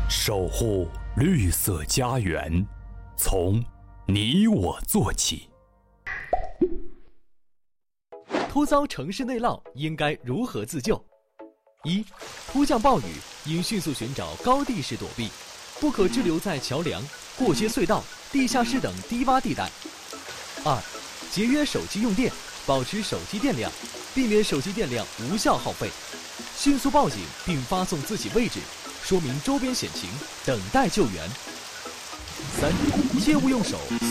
守护绿色家园，从你我做起。 突遭城市内涝，应该如何自救？一、突降暴雨，应迅速寻找高地势躲避，不可滞留在桥梁、过街隧道、地下室等低洼地带。二、节约手机用电，保持手机电量，避免手机电量无效耗费，迅速报警并发送自己位置，说明周边险情，等待救援。三、切勿用手